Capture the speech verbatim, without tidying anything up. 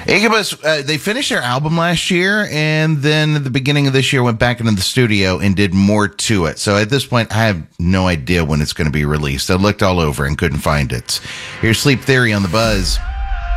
Incubus, uh, they finished their album last year, and then at the beginning of this year went back into the studio and did more to it. So at this point, I have no idea when it's going to be released. I looked all over and couldn't find it. Here's Sleep Theory on The Buzz.